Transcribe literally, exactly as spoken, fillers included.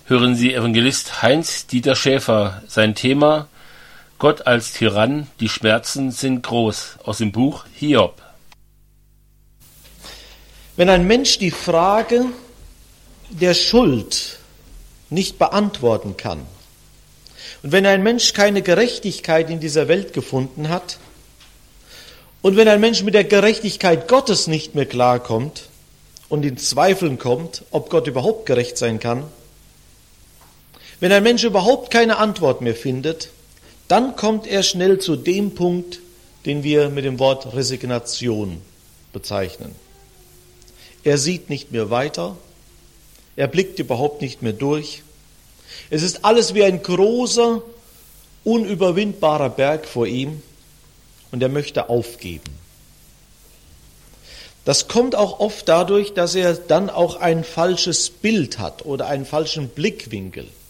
hören Sie Evangelist Heinz-Dieter Schäfer. Sein Thema: Gott als Tyrann, die Schmerzen sind groß, aus dem Buch Hiob. Wenn ein Mensch die Frage der Schuld nicht beantworten kann und wenn ein Mensch keine Gerechtigkeit in dieser Welt gefunden hat und wenn ein Mensch mit der Gerechtigkeit Gottes nicht mehr klarkommt und in Zweifeln kommt, ob Gott überhaupt gerecht sein kann, wenn ein Mensch überhaupt keine Antwort mehr findet, dann kommt er schnell zu dem Punkt, den wir mit dem Wort Resignation bezeichnen. Er sieht nicht mehr weiter, er blickt überhaupt nicht mehr durch. Es ist alles wie ein großer, unüberwindbarer Berg vor ihm und er möchte aufgeben. Das kommt auch oft dadurch, dass er dann auch ein falsches Bild hat oder einen falschen Blickwinkel.